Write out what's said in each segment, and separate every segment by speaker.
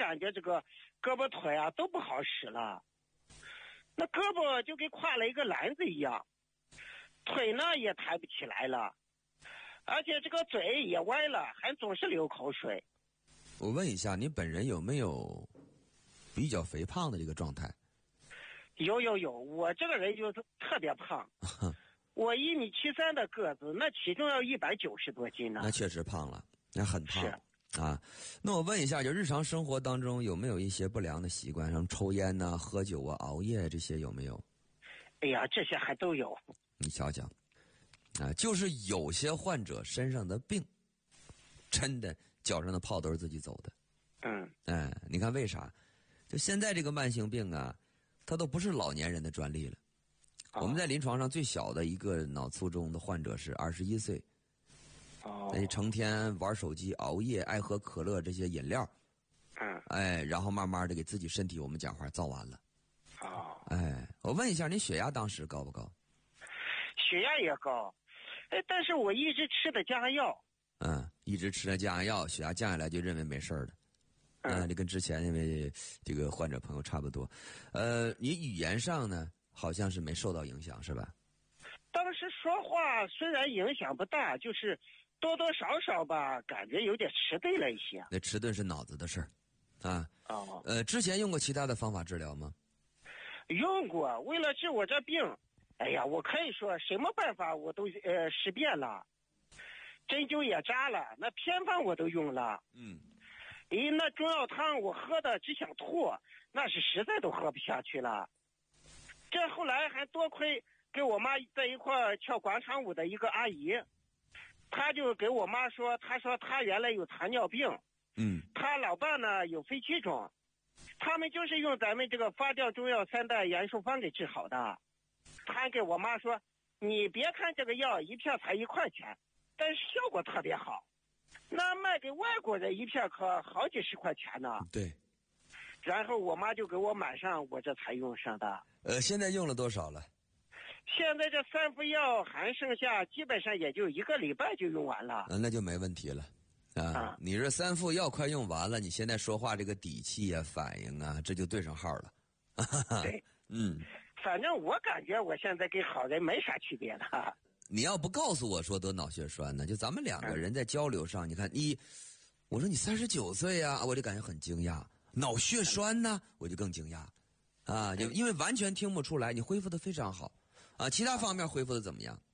Speaker 1: 感觉这个胳膊腿啊都不好使了，那胳膊就跟挎了一个篮子一样，腿呢也抬不起来了，而且这个嘴也歪了，还总是流口水。
Speaker 2: 我问一下，你本人有没有比较肥胖的这个状态？
Speaker 1: 有，我这个人就特别胖，我1.73米的个子，那体重要190多斤呢。
Speaker 2: 那确实胖了，那很胖。
Speaker 1: 是
Speaker 2: 啊，那我问一下，就日常生活当中有没有一些不良的习惯，像抽烟呐、喝酒啊、熬夜这些有没有？
Speaker 1: 哎呀，这些还都有。
Speaker 2: 你瞧瞧，啊，就是有些患者身上的病，真的脚上的泡都是自己走的。你看为啥？就现在这个慢性病啊，它都不是老年人的专利了。我们在临床上最小的一个脑卒中的患者是21岁。那成天玩手机、熬夜、爱喝可乐这些饮料，然后慢慢的给自己身体，我们讲话造完了。我问一下，你血压当时高不高？
Speaker 1: 血压也高，但是我一直吃的降压药。
Speaker 2: 一直吃的降压药，血压降下来就认为没事了。这跟之前因为这个患者朋友差不多。你语言上呢，好像是没受到影响，是吧？
Speaker 1: 当时说话虽然影响不大，就是多多少少吧，感觉有点迟钝了一些。
Speaker 2: 那迟钝是脑子的事儿，之前用过其他的方法治疗吗？
Speaker 1: 用过，为了治我这病，哎呀，我可以说什么办法我都试遍了，针灸也扎了，那偏方我都用了。那中药汤我喝的只想吐，那是实在都喝不下去了。这后来还多亏跟我妈在一块跳广场舞的一个阿姨，她就给我妈说，她说她原来有糖尿病，她老爸呢有肺气肿，他们就是用咱们这个发酵中药3代元素方给治好的。她给我妈说，你别看这个药一片才1块钱，但是效果特别好，那卖给外国人一片可好几十块钱呢。
Speaker 2: 对。
Speaker 1: 然后我妈就给我买上，我这才用上的。
Speaker 2: 现在用了多少了？
Speaker 1: 现在这3副药还剩下，基本上也就1个礼拜就用完了。
Speaker 2: 那就没问题了。你这3副药快用完了，你现在说话这个底气啊、反应啊，这就对上号了。
Speaker 1: 对，反正我感觉我现在跟好人没啥区别了。
Speaker 2: 你要不告诉我说得脑血栓呢，就咱们2个人在交流上，你看我说你39岁啊，我就感觉很惊讶。脑血栓呢，我就更惊讶。就因为完全听不出来，你恢复的非常好。其他方面恢复的怎么样？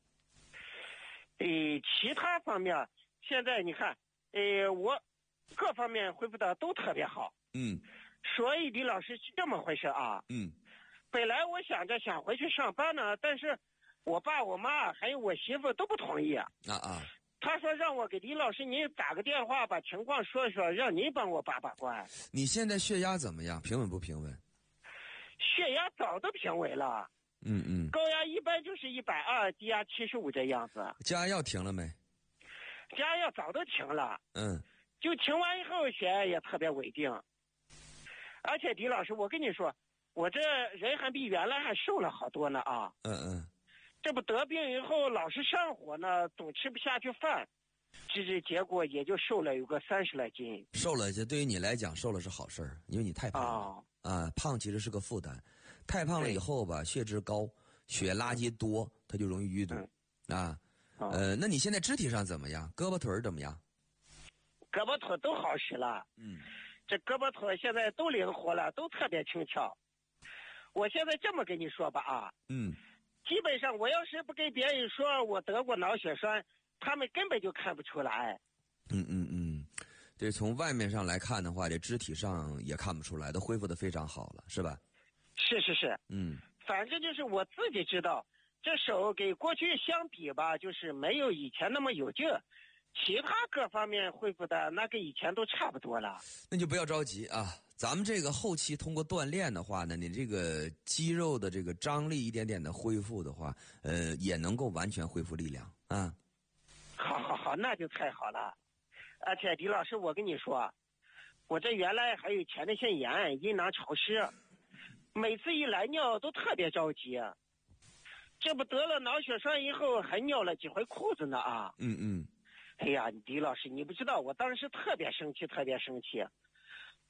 Speaker 1: 其他方面现在你看，我各方面恢复的都特别好。所以李老师是这么回事啊。本来我想回去上班呢，但是我爸我妈还有我媳妇都不同意。他说让我给李老师您打个电话，把情况说一说，让您帮我把关。
Speaker 2: 你现在血压怎么样？平稳不平稳？
Speaker 1: 血压早都平稳了。高压一般就是120，低压75这样子。
Speaker 2: 降压药停了没？
Speaker 1: 降压药早都停了。就停完以后血压也特别稳定。而且李老师，我跟你说，我这人还比原来还瘦了好多呢啊。这不得病以后老是上火呢，总吃不下去饭，这结果也就瘦了有个30来斤。
Speaker 2: 瘦了，这对于你来讲瘦了是好事儿，因为你太胖了。胖其实是个负担，太胖了以后吧，血脂高，血垃圾多，它就容易淤堵。那你现在肢体上怎么样？胳膊腿怎么样？
Speaker 1: 胳膊腿都好使了。这胳膊腿现在都灵活了，都特别轻巧。我现在这么跟你说吧基本上我要是不跟别人说我得过脑血栓，他们根本就看不出来。
Speaker 2: 这从外面上来看的话，这肢体上也看不出来，都恢复得非常好了，是吧？
Speaker 1: 是。反正就是我自己知道，这手跟过去相比吧，就是没有以前那么有劲，其他各方面恢复的那跟以前都差不多了。
Speaker 2: 那就不要着急啊，咱们这个后期通过锻炼的话呢，你这个肌肉的这个张力一点点的恢复的话，也能够完全恢复力量啊。
Speaker 1: 好，那就太好了。而且李老师，我跟你说，我这原来还有前列腺炎、阴囊潮湿，每次一来尿都特别着急。这不得了脑血栓以后还尿了几回裤子呢啊。哎呀，李老师，你不知道，我当时特别生气。